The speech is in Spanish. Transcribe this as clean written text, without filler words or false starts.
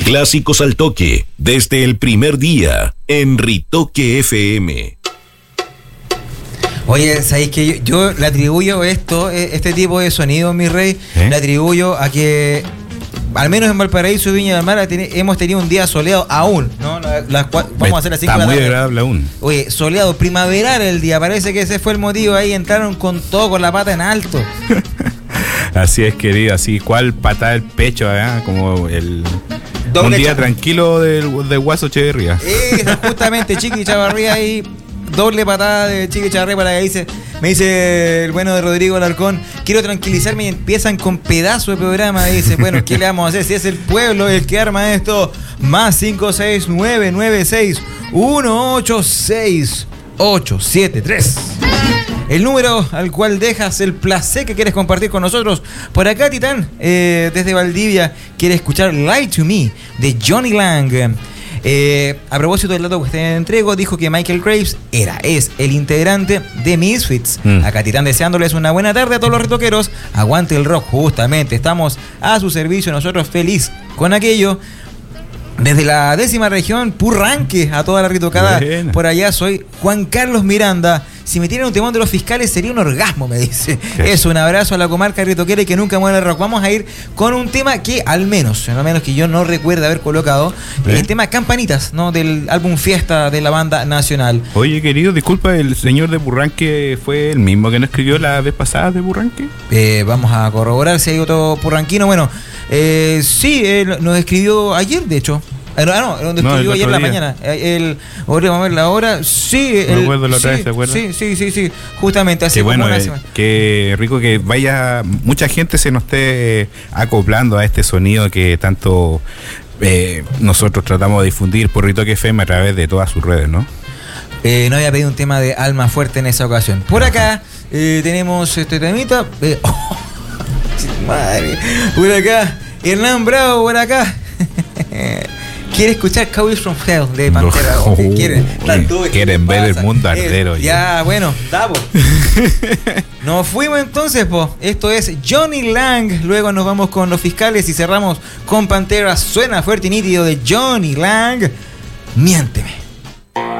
Clásicos al toque, desde el primer día, en Ritoque FM. Oye, ¿sabéis que yo le atribuyo este tipo de sonido, mi rey? Le atribuyo a que, al menos en Valparaíso, Viña del Mar, hemos tenido un día soleado aún, ¿no? Vamos a hacer las 5 de la tarde. Está muy agradable aún. Oye, soleado, primaveral el día, parece que ese fue el motivo. Ahí entraron con todo, con la pata en alto. Así es, querido, así cual patada el pecho, como un día tranquilo de Guaso Echeverría. Justamente, Chiqui Chavarría ahí. Doble patada de Chiqui Chavarría para que me dice el bueno de Rodrigo Alarcón, quiero tranquilizarme, y empiezan con pedazo de programa. Dice, bueno, ¿qué le vamos a hacer? Si es el pueblo el que arma esto. Más 56996186873. El número al cual dejas el placer que quieres compartir con nosotros. Por acá, Titán, desde Valdivia, quiere escuchar Lie to Me de Johnny Lang. A propósito del dato que usted entregó, dijo que Michael Graves es el integrante de Misfits. Acá Titán deseándoles una buena tarde a todos los retoqueros. Aguante el rock, justamente, estamos a su servicio, nosotros feliz con aquello. Desde la 10ª región, Purranque, a toda la ritocada. Buena. Por allá soy Juan Carlos Miranda. Si me tienen un temón de los fiscales sería un orgasmo, me dice. Eso, un abrazo a la comarca ritoquera y que nunca muera el rock. Vamos a ir con un tema que al menos que yo no recuerdo haber colocado, el tema Campanitas, ¿no? Del álbum Fiesta de la banda nacional. Oye, querido, disculpa, ¿el señor de Purranque fue el mismo que nos escribió la vez pasada de Purranque? Vamos a corroborar si hay otro purranquino. Bueno, sí, él nos escribió ayer, de hecho. Donde escribió ayer en la mañana. Vamos a ver la hora. Sí, me acuerdo la otra vez, ¿te acuerdas? Sí. Justamente así. Qué bueno, qué rico que mucha gente se nos esté acoplando a este sonido que tanto nosotros tratamos de difundir por Ritoque FM a través de todas sus redes, ¿no? No había pedido un tema de Alma Fuerte en esa ocasión. Por acá tenemos este temita. Madre. Por acá, Hernán Bravo, por acá. Quiere escuchar Cowboys from Hell de Pantera. Quieren ver el mundo ardero. Ya, bueno, dabo. Nos fuimos entonces, Esto es Johnny Lang. Luego nos vamos con los fiscales y cerramos con Pantera. Suena fuerte y nítido de Johnny Lang. Miénteme.